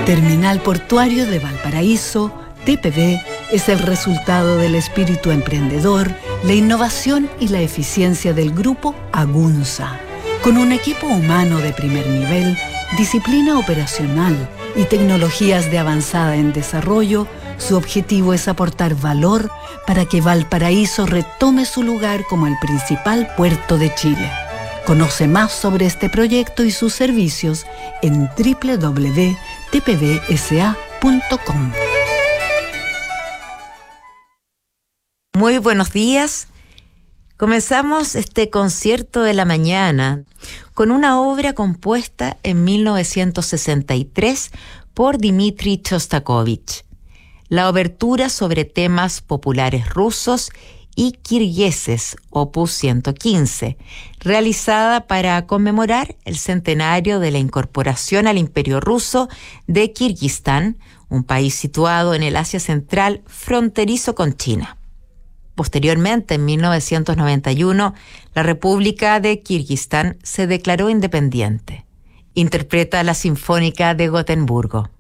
Terminal Portuario de Valparaíso, TPV, es el resultado del espíritu emprendedor, la innovación y la eficiencia del grupo Agunza. Con un equipo humano de primer nivel, disciplina operacional y tecnologías de avanzada en desarrollo, su objetivo es aportar valor para que Valparaíso retome su lugar como el principal puerto de Chile. Conoce más sobre este proyecto y sus servicios en www.tpvsa.com. Muy buenos días. Comenzamos este concierto de la mañana con una obra compuesta en 1963 por Dmitri Shostakovich. La obertura sobre temas populares rusos y kirguises, opus 115, realizada para conmemorar el centenario de la incorporación al Imperio Ruso de Kirguistán, un país situado en el Asia Central fronterizo con China. Posteriormente, en 1991, la República de Kirguistán se declaró independiente. Interpreta la Sinfónica de Gotemburgo.